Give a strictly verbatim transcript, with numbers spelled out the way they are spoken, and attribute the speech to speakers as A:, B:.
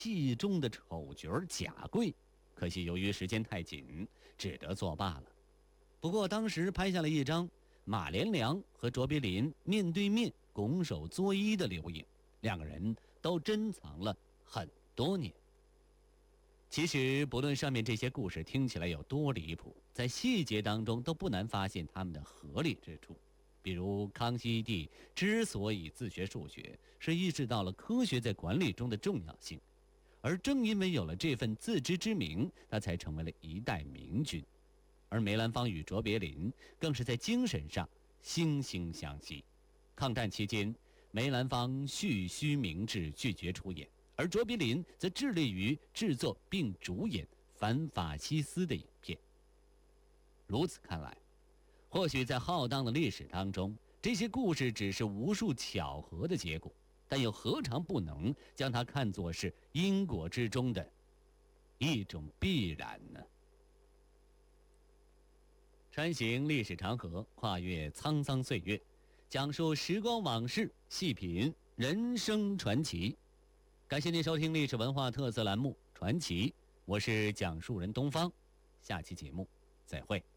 A: 戏中的丑角贾贵，可惜由于时间太紧，只得作罢了。不过当时拍下了一张马连良和卓别林面对面拱手作揖的留影，两个人都珍藏了很多年。其实不论上面这些故事听起来有多离谱，在细节当中都不难发现他们的合理之处。比如康熙帝之所以自学数学，是意识到了科学在管理中的重要性，而正因为有了这份自知之明，他才成为了一代明君。而梅兰芳与卓别林更是在精神上惺惺相惜。抗战期间，梅兰芳蓄须明志，拒绝出演，而卓别林则致力于制作并主演反法西斯的影片。如此看来，或许在浩荡的历史当中，这些故事只是无数巧合的结果，但又何尝不能将它看作是因果之中的一种必然呢？穿行历史长河，跨越沧桑岁月，讲述时光往事，细品人生传奇。感谢您收听历史文化特色栏目《传奇》，我是讲述人东方，下期节目再会。